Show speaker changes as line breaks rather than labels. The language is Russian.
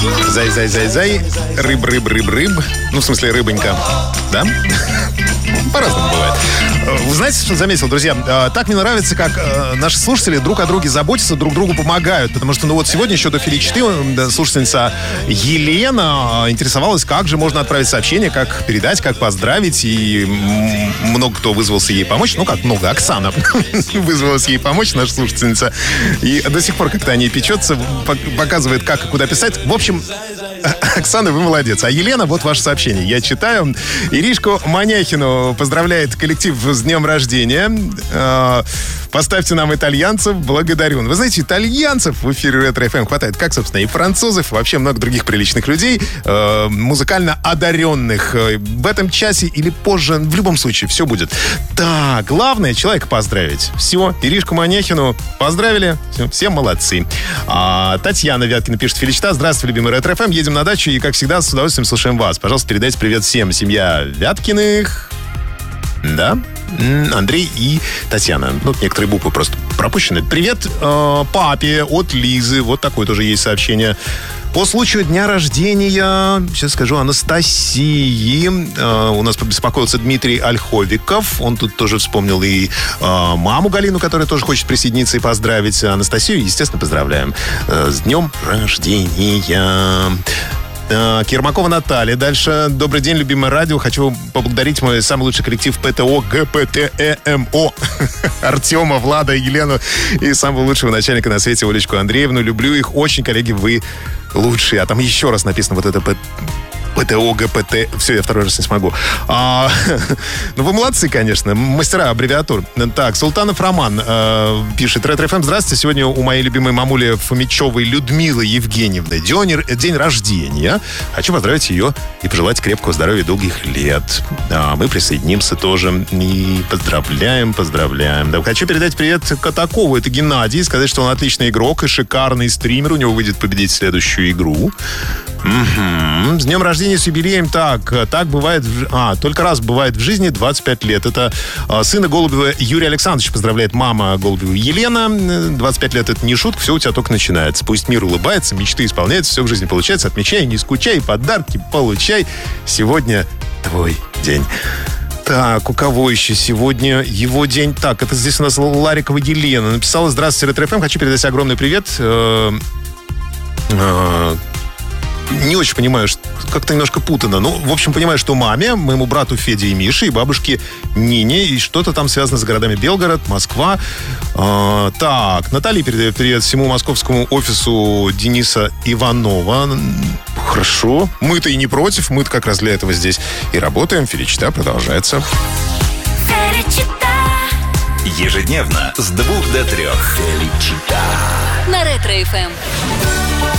Зай. Рыб. Ну, в смысле, рыбонька. Да? По-разному бывает. Вы знаете, что заметил, друзья? Так мне нравится, как наши слушатели друг о друге заботятся, друг другу помогают. Потому что, ну вот сегодня еще до Фили-4 слушательница Елена интересовалась, как же можно отправить сообщение, как передать, как поздравить. И много кто вызвался ей помочь. Ну, как много? Оксана вызвалась ей помочь, наша слушательница. И до сих пор как-то о ней печется, показывает, как и куда писать. В общем, Оксана, вы молодец. А Елена, вот ваше сообщение. Я читаю. Иришку Маняхину поздравляет коллектив с днем рождения. Поставьте нам итальянцев, благодарю. Вы знаете, итальянцев в эфире Ретро-ФМ хватает, как, собственно, и французов, и вообще много других приличных людей, музыкально одаренных. В этом часе или позже, в любом случае, все будет. Так, главное человека поздравить. Все, Иришку Маняхину поздравили. Все молодцы. Татьяна Вяткина пишет: Филичта, здравствуй, любимый Ретро-ФМ. Едем на дачу и, как всегда, с удовольствием слушаем вас. Пожалуйста, передайте привет всем. Семья Вяткиных. Да? Андрей и Татьяна. Ну, некоторые буквы просто пропущены. Привет папе от Лизы. Вот такое тоже есть сообщение. По случаю дня рождения, сейчас скажу, Анастасии, у нас побеспокоился Дмитрий Ольховиков. Он тут тоже вспомнил и маму Галину, которая тоже хочет присоединиться и поздравить. Анастасию, естественно, поздравляем с днем рождения. Ермакова Наталья. Дальше. Добрый день, любимое радио. Хочу поблагодарить мой самый лучший коллектив ПТО ГПТЭМО Артема, Влада и Елену и самого лучшего начальника на свете Олечку Андреевну. Люблю их очень, коллеги, вы лучшие. А там еще раз написано вот это ПТО, ГПТ. Все, я второй раз не смогу. Ну, вы молодцы, конечно. Мастера аббревиатур. Так, Султанов Роман пишет: Ретро-ФМ, здравствуйте. Сегодня у моей любимой мамули Фомичевой Людмилы Евгеньевны день рождения. Хочу поздравить ее и пожелать крепкого здоровья и долгих лет. Мы присоединимся тоже. И поздравляем. Да, хочу передать привет Катакову. Это Геннадий. Сказать, что он отличный игрок и шикарный стример. У него выйдет победить следующую игру. С днем рождения, с юбилеем. Так бывает. Только раз бывает в жизни 25 лет. Это сына Голубева Юрий Александрович поздравляет мама Голубева Елена. 25 лет — это не шутка, все у тебя только начинается. Пусть мир улыбается, мечты исполняются, все в жизни получается. Отмечай, не скучай, подарки получай. Сегодня твой день. Так, у кого еще сегодня его день? Так, это здесь у нас Ларикова Елена написала: здравствуйте, Ретро-ФМ, хочу передать огромный привет. Не очень понимаю, как-то немножко путано. Ну, в общем, понимаю, что маме, моему брату Феде и Мише, и бабушке Нине, и что-то там связано с городами Белгород, Москва. Так, Наталья передает привет всему московскому офису Дениса Иванова. Хорошо. Мы-то и не против, мы-то как раз для этого здесь и работаем. Филичта продолжается.
Ежедневно с 2 до 3. Филичта.
На Ретро-ФМ.